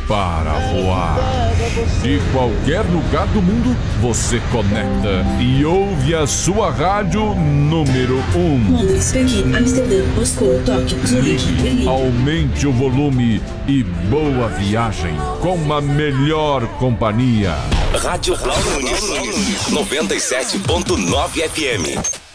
para voar. De qualquer lugar do mundo, você conecta e ouve a sua rádio número 1. Londres, Pequim, Amsterdã, Moscou, Tóquio, Zurique, Berlim. Aumente o volume e boa viagem com a melhor companhia. Rádio Cláudio Nunes, 97.9 FM.